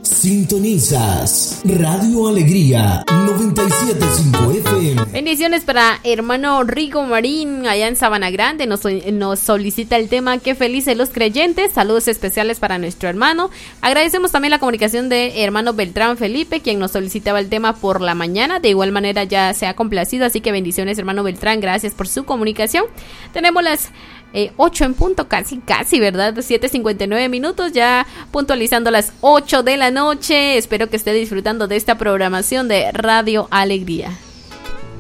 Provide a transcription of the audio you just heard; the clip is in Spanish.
Sintonizas Radio Alegría 97.5 FM. Bendiciones para hermano Rico Marín allá en Sabana Grande. Nos solicita el tema Qué felices los creyentes. Saludos especiales para nuestro hermano. Agradecemos también la comunicación de hermano Beltrán Felipe, quien nos solicitaba el tema por la mañana. De igual manera ya se ha complacido, así que bendiciones hermano Beltrán, gracias por su comunicación. Tenemos las 8 en punto, casi, ¿verdad? 7:59 minutos, ya puntualizando las 8 de la noche. Espero que esté disfrutando de esta programación de Radio Alegría.